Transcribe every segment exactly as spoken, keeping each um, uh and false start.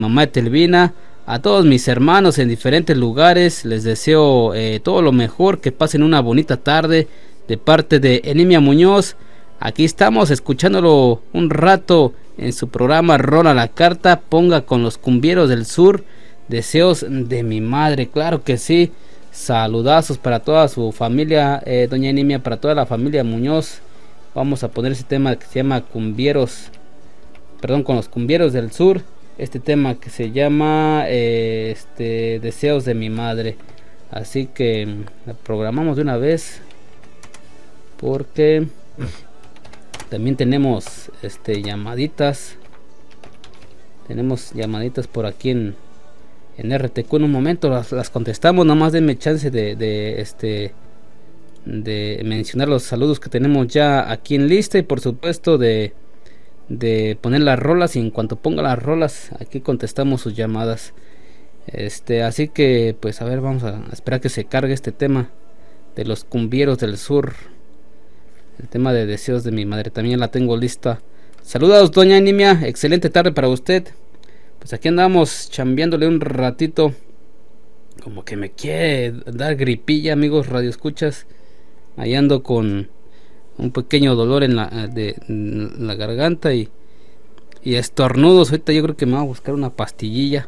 mamá de Telvina, a todos mis hermanos en diferentes lugares, les deseo eh, todo lo mejor, que pasen una bonita tarde de parte de Enimia Muñoz. Aquí estamos escuchándolo un rato en su programa Rola la Carta, ponga con los cumbieros del sur, deseos de mi madre, claro que sí. Saludazos para toda su familia, eh, doña Enimia, para toda la familia Muñoz. Vamos a poner ese tema que se llama Cumbieros, perdón, con los cumbieros del sur. Este tema que se llama eh, este, Deseos de mi madre. Así que la programamos de una vez, porque también tenemos este, llamaditas. Tenemos llamaditas por aquí en, en R T Q. En un momento las, las contestamos. Nada más denme chance de, de, este, de mencionar los saludos que tenemos ya aquí en lista. Y por supuesto de... de poner las rolas, y en cuanto ponga las rolas aquí contestamos sus llamadas. Este, así que pues a ver, vamos a esperar que se cargue este tema de los cumbieros del sur, el tema de Deseos de mi madre. También la tengo lista. Saludos, doña Enimia, excelente tarde para usted. Pues aquí andamos chambeándole un ratito. Como que me quiere dar gripilla, amigos radioescuchas. Ahí ando con un pequeño dolor en la, de, en la garganta y, y estornudos. Ahorita yo creo que me voy a buscar una pastillilla.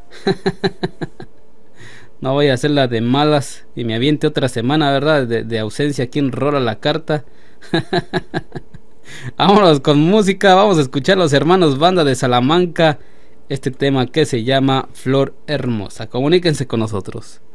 No voy a hacer la de malas y me aviente otra semana, ¿verdad? De, de ausencia aquí en Rola la Carta. Vámonos con música. Vamos a escuchar a los hermanos Banda de Salamanca. Este tema que se llama Flor Hermosa. Comuníquense con nosotros.